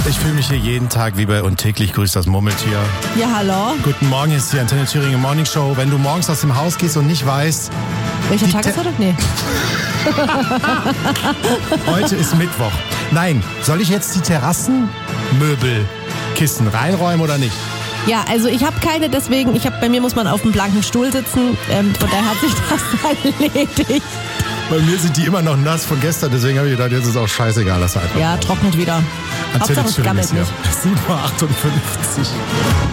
Ich fühle mich hier jeden Tag wie bei Und täglich grüßt das Murmeltier. Ja, hallo. Guten Morgen, hier ist die Antenne Thüringen Morning Show. Wenn du morgens aus dem Haus gehst und nicht weißt... Welcher Tag ist heute? Nee. Heute ist Mittwoch. Nein, soll ich jetzt die Terrassenmöbelkissen reinräumen oder nicht? Ja, also ich habe keine, deswegen, bei mir muss man auf dem blanken Stuhl sitzen. Von daher hat sich das erledigt. Bei mir sind die immer noch nass von gestern, deswegen habe ich gedacht, jetzt ist auch scheißegal, lass einfach. Ja, trocknet wieder. Hauptsache es gammelt nicht. 7:58 Uhr.